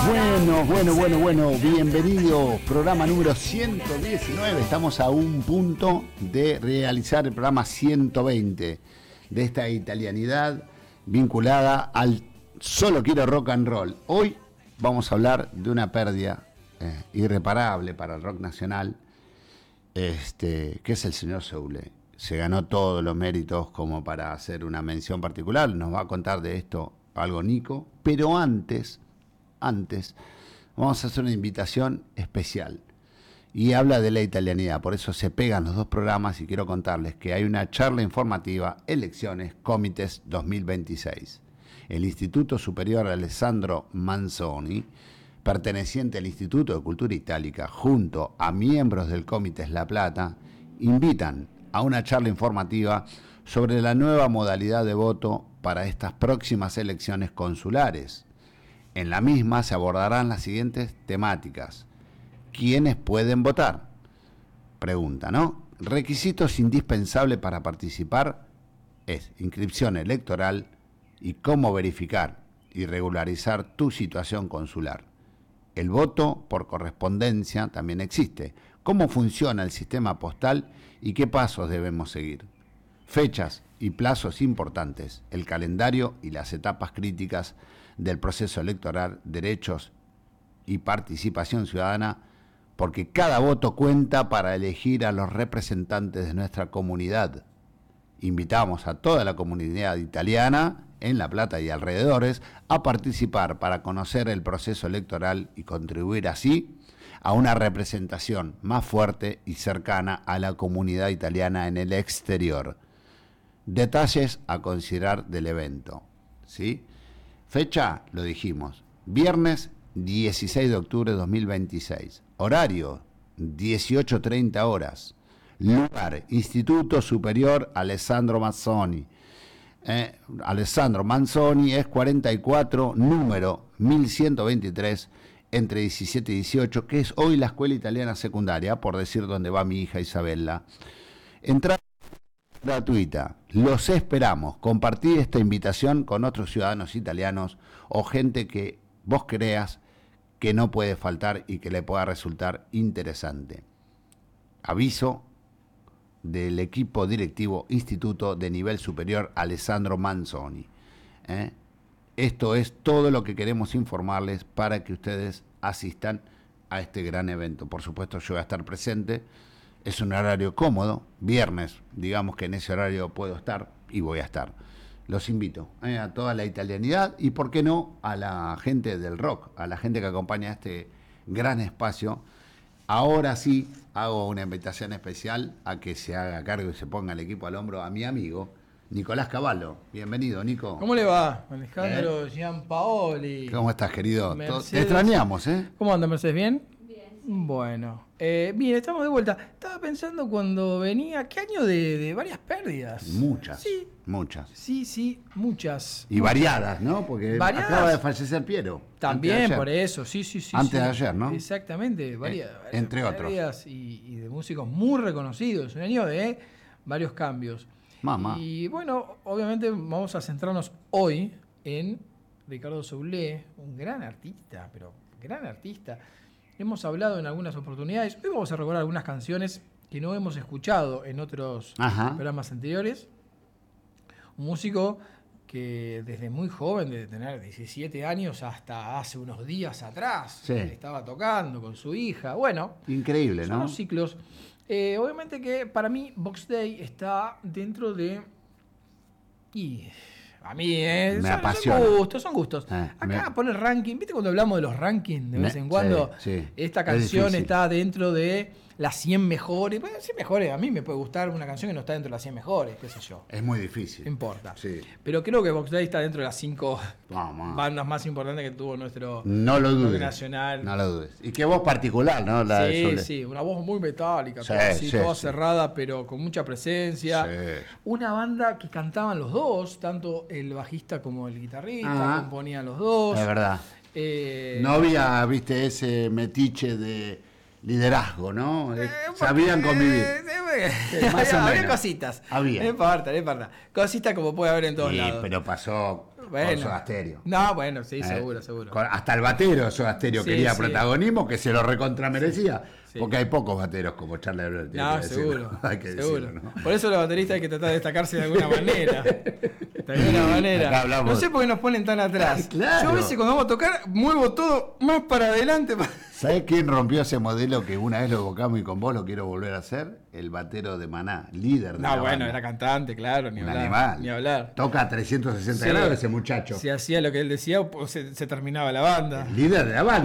Bueno, bienvenidos, programa número 119, estamos a un punto de realizar el programa 120 de esta italianidad vinculada al Solo Quiero Rock and Roll. Hoy vamos a hablar de una pérdida irreparable para el rock nacional, que es el señor Soule. Se ganó todos los méritos como para hacer una mención particular, nos va a contar de esto algo Nico, pero antes vamos a hacer una invitación especial y habla de la italianidad, por eso se pegan los dos programas y quiero contarles que hay una charla informativa, Elecciones Comites 2026. El Instituto Superior Alessandro Manzoni, perteneciente al Instituto de Cultura Itálica, junto a miembros del Comites La Plata, invitan a una charla informativa sobre la nueva modalidad de voto para estas próximas elecciones consulares. En la misma se abordarán las siguientes temáticas. ¿Quiénes pueden votar? Pregunta, ¿no? Requisitos indispensables para participar es inscripción electoral y cómo verificar y regularizar tu situación consular. El voto por correspondencia también existe. ¿Cómo funciona el sistema postal y qué pasos debemos seguir? Fechas y plazos importantes, el calendario y las etapas críticas del proceso electoral, derechos y participación ciudadana, porque cada voto cuenta para elegir a los representantes de nuestra comunidad. Invitamos a toda la comunidad italiana en La Plata y alrededores a participar para conocer el proceso electoral y contribuir así a una representación más fuerte y cercana a la comunidad italiana en el exterior. Detalles a considerar del evento, ¿sí? Fecha, lo dijimos, viernes 16 de octubre de 2026. Horario, 18:30 horas. Lugar, Instituto Superior Alessandro Manzoni. Alessandro Manzoni es 44, número 1123, entre 17 y 18, que es hoy la Escuela Italiana Secundaria, por decir donde va mi hija Isabella. Entrada gratuita. Los esperamos. Compartir esta invitación con otros ciudadanos italianos o gente que vos creas que no puede faltar y que le pueda resultar interesante. Aviso del equipo directivo Instituto de Nivel Superior Alessandro Manzoni. Esto es todo lo que queremos informarles para que ustedes asistan a este gran evento. Por supuesto, yo voy a estar presente. Es un horario cómodo, viernes, digamos que en ese horario puedo estar y voy a estar. Los invito a toda la italianidad y, por qué no, a la gente del rock, a la gente que acompaña este gran espacio. Ahora sí hago una invitación especial a que se haga cargo y se ponga el equipo al hombro a mi amigo Nicolás Cavallo. Bienvenido, Nico. ¿Cómo le va? Alejandro Gianpaoli. ¿Cómo estás, querido? Mercedes. Te extrañamos, ¿eh? ¿Cómo anda, Mercedes? ¿Bien? Bueno, bien, estamos de vuelta. Estaba pensando cuando venía, ¿qué año de varias pérdidas? Muchas, sí, muchas. Sí, muchas. Y variadas, ¿no? Porque ¿Variadas? Acaba de fallecer Piero. También, por eso, sí. Antes de ayer, ¿no? Exactamente, varias entre pérdidas otros. Y de músicos muy reconocidos. Un año de varios cambios. Mamá. Y bueno, obviamente vamos a centrarnos hoy en Ricardo Soule, un gran artista, pero gran artista. Hemos hablado en algunas oportunidades. Hoy vamos a recordar algunas canciones que no hemos escuchado en otros programas anteriores. Un músico que desde muy joven, de tener 17 años hasta hace unos días atrás, estaba tocando con su hija. Bueno, increíble, son ¿no? los ciclos. Obviamente que para mí Box Day está dentro de... Y a mí me apasiona. Son gustos. Acá pone el ranking. ¿Viste cuando hablamos de los rankings de vez en cuando? Sí. Esta canción está dentro de las 100 mejores. Bueno, 100 mejores, a mí me puede gustar una canción que no está dentro de las 100 mejores, qué sé yo. Es muy difícil. No importa. Sí. Pero creo que Box Day está dentro de las 5 bandas más importantes que tuvo nuestro no lo dudes, nacional. No lo dudes. Y qué voz particular, ¿no? Sí, una voz muy metálica, toda cerrada, pero con mucha presencia. Sí. Una banda que cantaban los dos, tanto el bajista como el guitarrista, componían los dos. Es verdad. No había, viste, ese metiche de liderazgo, ¿no? Sabían convivir. Había cositas. Había. No importa. Cositas como puede haber en todos lados. Pero pasó Bueno. Soda Stereo. No, bueno, sí, seguro. Hasta el batero de Soda Stereo Sí, quería sí. protagonismo, que se lo recontramerecía. Sí. Porque hay pocos bateros como Charlie Alberti. No, seguro. Hay que seguro. decirlo, ¿no? Por eso los bateristas hay que tratar de destacarse de alguna manera. De alguna manera. Acá hablamos. No sé por qué nos ponen tan atrás. Claro. Yo a veces cuando vamos a tocar muevo todo más para adelante. ¿Sabés quién rompió ese modelo que una vez lo evocamos y con vos lo quiero volver a hacer? El batero de Maná, líder de la No, bueno, banda. era cantante, claro, ni Un hablar. animal. Ni hablar. Toca a 360 Sí. grados ese muchacho. Si hacía lo que él decía, pues se terminaba la banda. Líder de la banda.